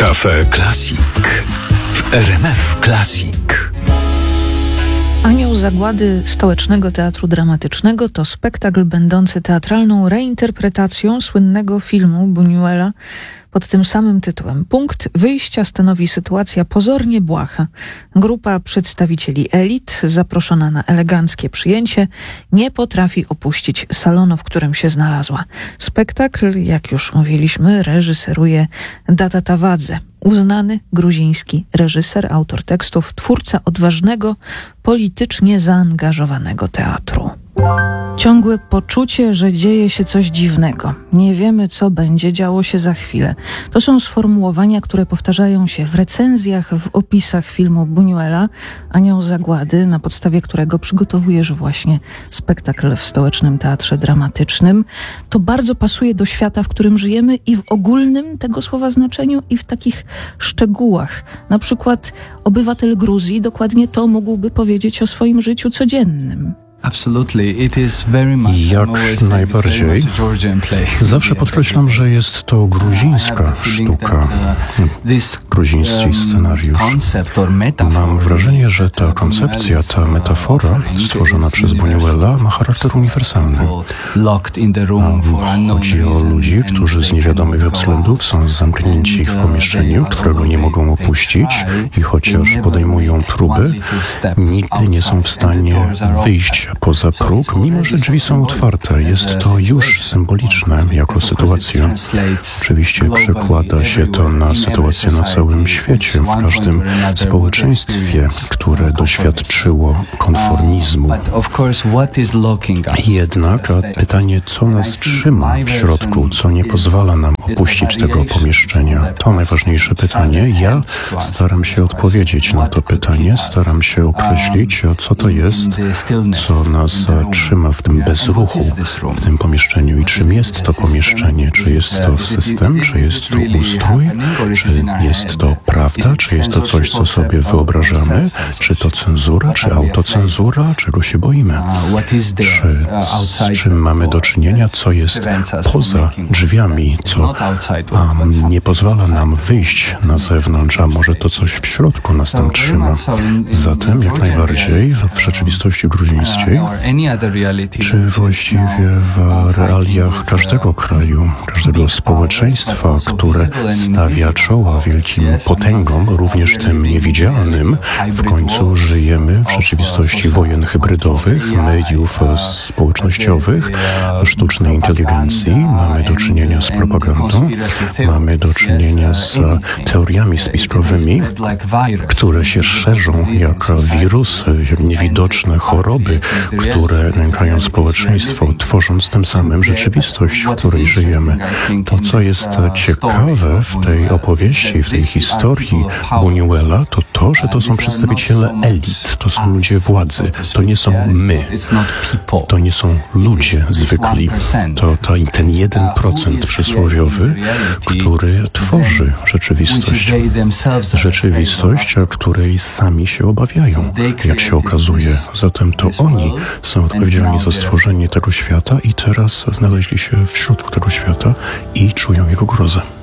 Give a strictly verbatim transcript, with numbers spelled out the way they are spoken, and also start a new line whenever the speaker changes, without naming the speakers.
Cafe Classic w R M F Classic.
Anioł Zagłady Stołecznego Teatru Dramatycznego to spektakl będący teatralną reinterpretacją słynnego filmu Buñuela pod tym samym tytułem. Punkt wyjścia stanowi sytuacja pozornie błaha. Grupa przedstawicieli elit, zaproszona na eleganckie przyjęcie, nie potrafi opuścić salonu, w którym się znalazła. Spektakl, jak już mówiliśmy, reżyseruje Dada Tawadze, uznany gruziński reżyser, autor tekstów, twórca odważnego, politycznie zaangażowanego teatru. Ciągłe poczucie, że dzieje się coś dziwnego. Nie wiemy, co będzie działo się za chwilę. To są sformułowania, które powtarzają się w recenzjach, w opisach filmu Buñuela, Anioł Zagłady, na podstawie którego przygotowujesz właśnie spektakl w Stołecznym Teatrze Dramatycznym. To bardzo pasuje do świata, w którym żyjemy, i w ogólnym tego słowa znaczeniu, i w takich szczegółach. Na przykład obywatel Gruzji dokładnie to mógłby powiedzieć o swoim życiu codziennym.
Jak najbardziej. Zawsze podkreślam, że jest to gruzińska sztuka, gruziński scenariusz. Mam wrażenie, że ta koncepcja, ta metafora stworzona przez Buñuela ma charakter uniwersalny. Chodzi o ludzi, którzy z niewiadomych względów są zamknięci w pomieszczeniu, którego nie mogą opuścić, i chociaż podejmują próby, nigdy nie są w stanie wyjść poza próg, mimo że drzwi są otwarte. Jest to już symboliczne jako sytuacja. Oczywiście przekłada się to na sytuację na całym świecie, w każdym społeczeństwie, które doświadczyło konformizmu. Jednak pytanie, co nas trzyma w środku, co nie pozwala nam opuścić tego pomieszczenia, to najważniejsze pytanie. Ja staram się odpowiedzieć na to pytanie, staram się określić, co to jest, co nas trzyma w tym bezruchu, w tym pomieszczeniu, i czym jest to pomieszczenie. Czy jest to system, czy jest to ustrój, czy jest to prawda, czy jest to coś, co sobie wyobrażamy, czy to cenzura, czy autocenzura, czego się boimy, czy z czym mamy do czynienia, co jest poza drzwiami, co a, nie pozwala nam wyjść na zewnątrz, a może to coś w środku nas tam trzyma. Zatem jak najbardziej w, w rzeczywistości gruzińskiej, czy właściwie w realiach każdego kraju, każdego społeczeństwa, które stawia czoła wielkim potęgom, również tym niewidzialnym, w końcu żyjemy w rzeczywistości wojen hybrydowych, mediów społecznościowych, sztucznej inteligencji. Mamy do czynienia z propagandą, mamy do czynienia z teoriami spiskowymi, które się szerzą jak wirusy, jak niewidoczne choroby, które nękają społeczeństwo, tworząc tym samym rzeczywistość, w której żyjemy. To, co jest ciekawe w tej opowieści, w tej historii Buñuela, to to, że to są przedstawiciele elit, to są ludzie władzy, to nie są my, to nie są ludzie zwykli, to ta, ten jeden procent przysłowiowy, który tworzy rzeczywistość. Rzeczywistość, której sami się obawiają, jak się okazuje. Zatem to oni są odpowiedzialni za stworzenie tego świata i teraz znaleźli się wśród tego świata i czują jego grozę.